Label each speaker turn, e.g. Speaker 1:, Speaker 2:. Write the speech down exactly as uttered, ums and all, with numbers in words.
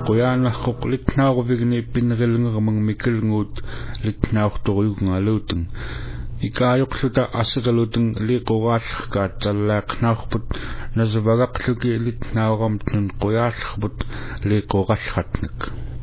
Speaker 1: qoyaanarquq litnaaruvigni pinnerilngermang mikilnguut litnaartoriugngaluuteng ikaayoqluta assiqaluteng liqoraallерkaat tallaaqnaarput nasavagaqluki litnaaramtnun qoyaallerput liqorallratnak